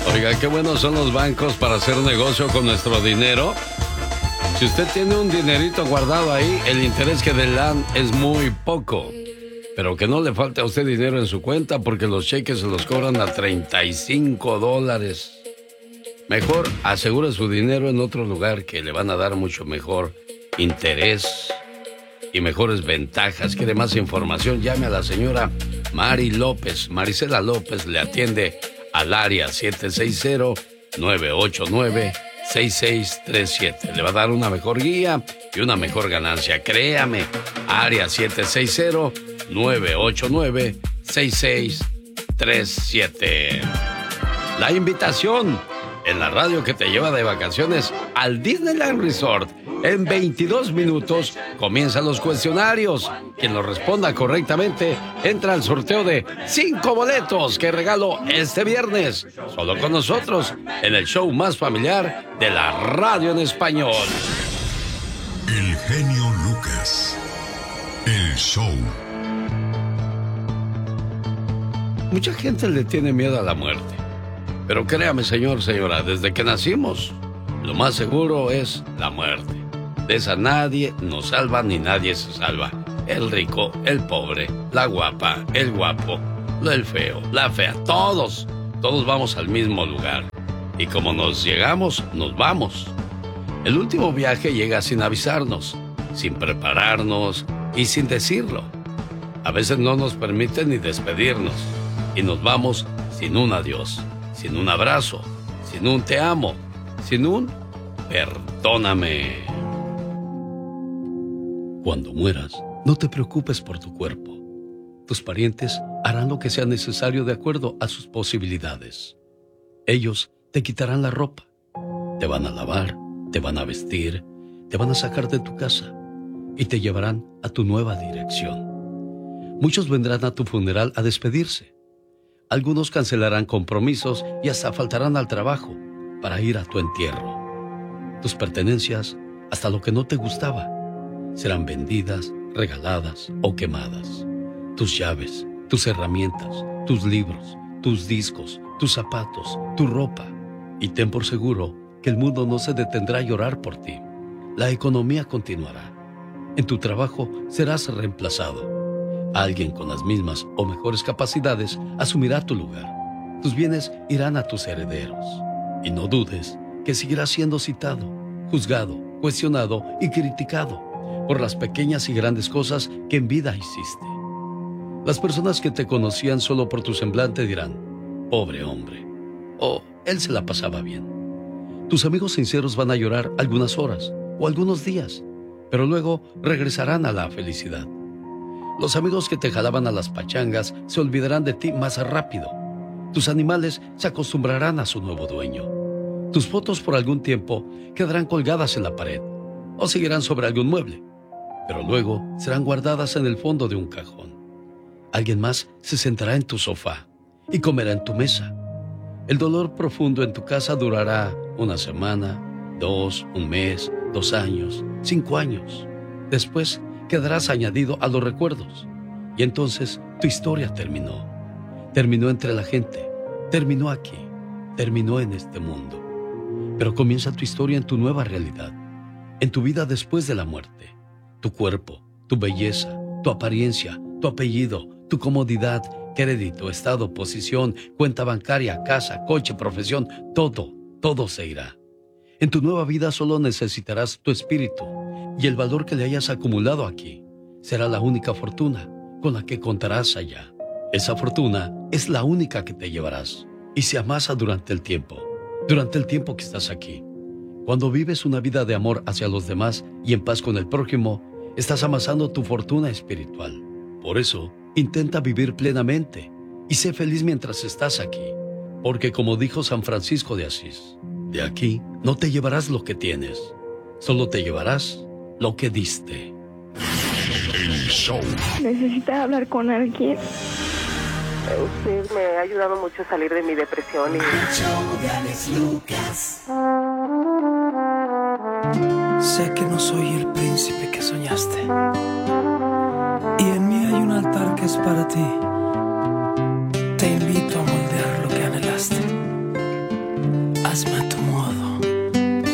Oiga, qué buenos son los bancos para hacer negocio con nuestro dinero. Si usted tiene un dinerito guardado ahí, el interés que le dan es muy poco. Pero que no le falte a usted dinero en su cuenta porque los cheques se los cobran a $35. Mejor asegure su dinero en otro lugar que le van a dar mucho mejor interés y mejores ventajas. ¿Quiere más información? Llame a la señora Mari López. Marisela López le atiende al área 760-989-6637. Le va a dar una mejor guía y una mejor ganancia. Créame, área 760-989-6637. La invitación en la radio que te lleva de vacaciones al Disneyland Resort. En 22 minutos comienzan los cuestionarios. Quien lo responda correctamente entra al sorteo de 5 boletos que regalo este viernes. Solo con nosotros en el show más familiar de la radio en español. El genio Lucas. El show. Mucha gente le tiene miedo a la muerte. Pero créame, señor, señora, desde que nacimos, lo más seguro es la muerte. De esa nadie nos salva ni nadie se salva. El rico, el pobre, la guapa, el guapo, el feo, la fea, todos vamos al mismo lugar. Y como nos llegamos, nos vamos. El último viaje llega sin avisarnos, sin prepararnos y sin decirlo. A veces no nos permiten ni despedirnos y nos vamos sin un adiós, sin un abrazo, sin un te amo, sin un perdóname. Cuando mueras, no te preocupes por tu cuerpo. Tus parientes harán lo que sea necesario de acuerdo a sus posibilidades. Ellos te quitarán la ropa, te van a lavar, te van a vestir, te van a sacar de tu casa y te llevarán a tu nueva dirección. Muchos vendrán a tu funeral a despedirse. Algunos cancelarán compromisos y hasta faltarán al trabajo para ir a tu entierro. Tus pertenencias, hasta lo que no te gustaba, serán vendidas, regaladas o quemadas. Tus llaves, tus herramientas, tus libros, tus discos, tus zapatos, tu ropa. Y ten por seguro que el mundo no se detendrá a llorar por ti. La economía continuará. En tu trabajo serás reemplazado. Alguien con las mismas o mejores capacidades asumirá tu lugar. Tus bienes irán a tus herederos. Y no dudes que seguirás siendo citado, juzgado, cuestionado y criticado por las pequeñas y grandes cosas que en vida hiciste. Las personas que te conocían solo por tu semblante dirán, pobre hombre, o él se la pasaba bien. Tus amigos sinceros van a llorar algunas horas o algunos días, pero luego regresarán a la felicidad. Los amigos que te jalaban a las pachangas se olvidarán de ti más rápido. Tus animales se acostumbrarán a su nuevo dueño. Tus fotos por algún tiempo quedarán colgadas en la pared o seguirán sobre algún mueble, pero luego serán guardadas en el fondo de un cajón. Alguien más se sentará en tu sofá y comerá en tu mesa. El dolor profundo en tu casa durará una semana, 2, un mes, 2 años, 5 años. Después quedarás añadido a los recuerdos y entonces tu historia terminó. Terminó entre la gente, terminó aquí, terminó en este mundo. Pero comienza tu historia en tu nueva realidad, en tu vida después de la muerte. Tu cuerpo, tu belleza, tu apariencia, tu apellido, tu comodidad, crédito, estado, posición, cuenta bancaria, casa, coche, profesión, todo se irá. En tu nueva vida solo necesitarás tu espíritu y el valor que le hayas acumulado aquí será la única fortuna con la que contarás allá. Esa fortuna es la única que te llevarás y se amasa durante el tiempo que estás aquí. Cuando vives una vida de amor hacia los demás y en paz con el prójimo, estás amasando tu fortuna espiritual. Por eso, intenta vivir plenamente y sé feliz mientras estás aquí. Porque como dijo San Francisco de Asís, de aquí no te llevarás lo que tienes, solo te llevarás lo que diste. El show. ¿Necesitas hablar con alguien? Usted me ha ayudado mucho a salir de mi depresión. El show de Alex Lucas. Sé que no soy el príncipe que soñaste, y en mí hay un altar que es para ti. Te invito a moldear lo que anhelaste. hazme tu